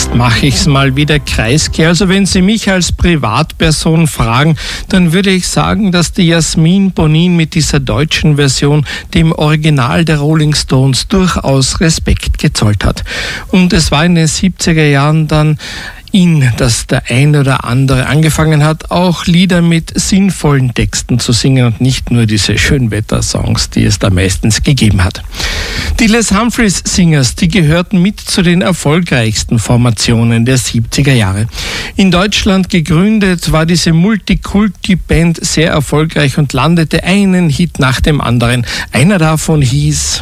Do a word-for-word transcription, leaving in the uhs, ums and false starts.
Jetzt mache ich es mal wieder Kreisky. Also wenn Sie mich als Privatperson fragen, dann würde ich sagen, dass die Jasmin Bonnin mit dieser deutschen Version dem Original der Rolling Stones durchaus Respekt gezollt hat. Und es war in den siebziger Jahren dann in, dass der ein oder andere angefangen hat, auch Lieder mit sinnvollen Texten zu singen und nicht nur diese Schönwetter-Songs, die es da meistens gegeben hat. Die Les Humphreys Singers, die gehörten mit zu den erfolgreichsten Formationen der siebziger Jahre. In Deutschland gegründet war diese Multikulti-Band sehr erfolgreich und landete einen Hit nach dem anderen. Einer davon hieß